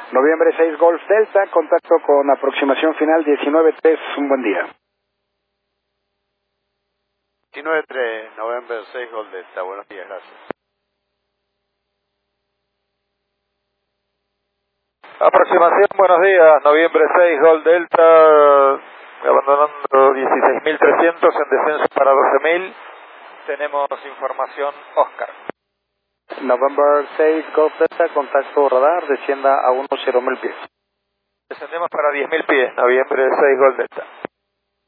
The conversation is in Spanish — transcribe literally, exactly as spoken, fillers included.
Noviembre seis Golf Delta, contacto con aproximación final diecinueve tres, un buen día. diecinueve tres, Noviembre seis Golf Delta, buenos días, gracias. Aproximación, buenos días, noviembre seis, Gol Delta, abandonando dieciséis mil trescientos en descenso para doce mil, tenemos información Oscar. November seis, Golf Delta, contacto radar, descienda a unos cero mil pies. Descendemos para diez mil pies, noviembre seis, Gol Delta.